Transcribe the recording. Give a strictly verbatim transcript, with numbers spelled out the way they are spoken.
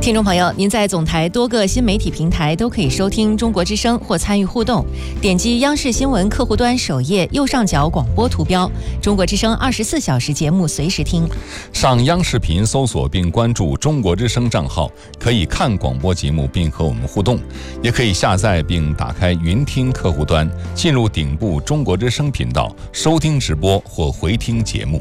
听众朋友，您在总台多个新媒体平台都可以收听中国之声或参与互动，点击央视新闻客户端首页右上角广播图标，中国之声二十四小时节目随时听。 上央视频搜索并关注中国之声账号，可以看广播节目并和我们互动，也可以下载并打开云听客户端，进入顶部中国之声频道收听直播或回听节目。